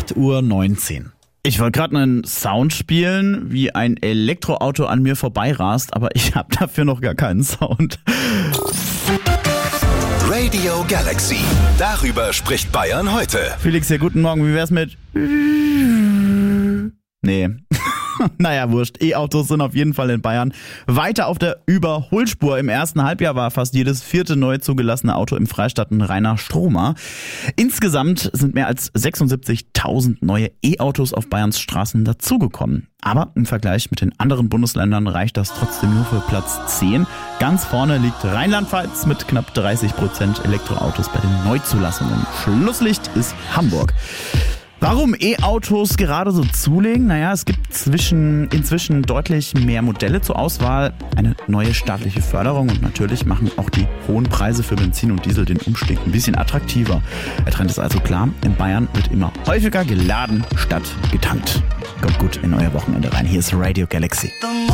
8:19 Uhr. Ich wollte gerade einen Sound spielen, wie ein Elektroauto an mir vorbeirast, aber ich habe dafür noch gar keinen Sound. Radio Galaxy. Darüber spricht Bayern heute. Felix hier, guten Morgen. Wie wär's mit... Nee. Naja, wurscht. E-Autos sind auf jeden Fall in Bayern weiter auf der Überholspur. Im ersten Halbjahr war fast jedes vierte neu zugelassene Auto im Freistaat ein reiner Stromer. Insgesamt sind mehr als 76.000 neue E-Autos auf Bayerns Straßen dazugekommen. Aber im Vergleich mit den anderen Bundesländern reicht das trotzdem nur für Platz 10. Ganz vorne liegt Rheinland-Pfalz mit knapp 30% Elektroautos bei den Neuzulassungen. Schlusslicht ist Hamburg. Warum E-Autos gerade so zulegen? Naja, es gibt inzwischen deutlich mehr Modelle zur Auswahl, eine neue staatliche Förderung und natürlich machen auch die hohen Preise für Benzin und Diesel den Umstieg ein bisschen attraktiver. Der Trend ist also klar, in Bayern wird immer häufiger geladen statt getankt. Kommt gut in euer Wochenende rein. Hier ist Radio Galaxy.